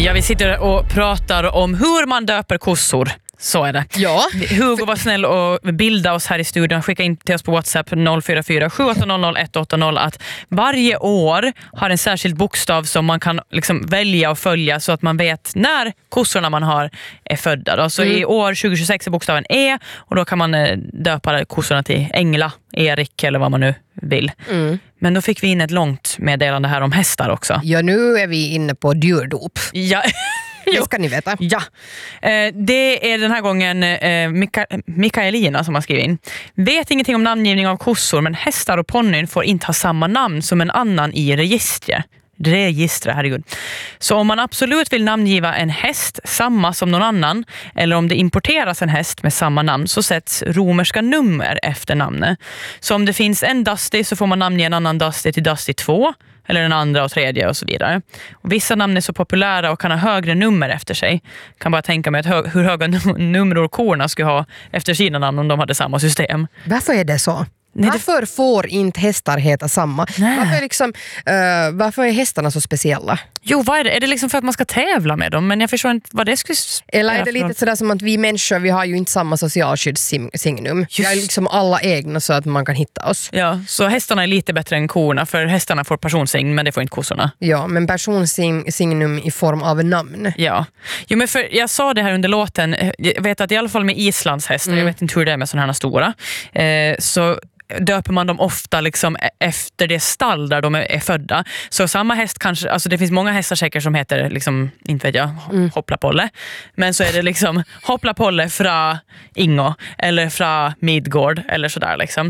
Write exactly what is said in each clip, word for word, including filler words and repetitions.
Ja, vi sitter och pratar om hur man döper kossor. Så är det. Ja. Hugo var snäll och bilda oss här i studion. Skicka in till oss på WhatsApp noll fyra fyra sju åtta noll noll ett åtta noll att varje år har en särskild bokstav som man kan liksom välja och följa så att man vet när kossorna man har är födda. Då. Så mm. i år tjugo tjugosex är bokstaven E och då kan man döpa kossorna till Engla, Erik eller vad man nu vill. Mm. Men då fick vi in ett långt meddelande här om hästar också. Ja, nu är vi inne på djurdop. Ja. Det ska ni veta. Ja, eh, det är den här gången eh, Mika- Mikaelina som har skrivit in. Vet ingenting om namngivning av kossor, men hästar och ponnyn får inte ha samma namn som en annan i registret. Register, herregud. Så om man absolut vill namngiva en häst samma som någon annan, eller om det importeras en häst med samma namn, så sätts romerska nummer efter namnet. Så om det finns en Dusty så får man namnge en annan Dusty till Dusty två, eller den andra och tredje och så vidare. Och vissa namn är så populära och kan ha högre nummer efter sig. Kan bara tänka mig att hö- hur höga num- nummer korna skulle ha efter sina namn om de hade samma system. Varför är det så? Nej, varför det... får inte hästar heta samma? Varför är, liksom, uh, varför är hästarna så speciella? Jo, vad är det? Är det liksom för att man ska tävla med dem? Men jag förstår inte vad det skulle... Eller är det lite sådär som att vi människor, vi har ju inte samma socialskyddssignum. Vi har liksom alla egna så att man kan hitta oss. Ja, så hästarna är lite bättre än korna, för hästarna får personsign men det får inte kossorna. Ja, men personsignum i form av namn. Ja, jo, men för jag sa det här under låten, jag vet att i alla fall med Islands hästar, mm. jag vet inte hur det är med sådana här stora, eh, så döper man dem ofta liksom efter det stall där de är födda. Så samma häst kanske, alltså det finns många hästar säkert som heter liksom, inte vet jag, mm. Hopplapolle. Men så är det liksom Hopplapolle fra Ingo eller fra Midgård eller sådär liksom.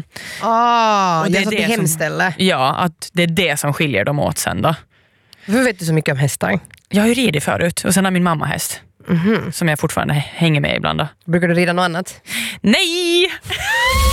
Ah, och det är så att det hemställer. Ja, att det är det som skiljer dem åt sen då. Hur vet du så mycket om hästar? Jag har ju ridit förut och sen har min mamma häst. Mm-hmm. Som jag fortfarande hänger med ibland då. Brukar du rida något annat? Nej!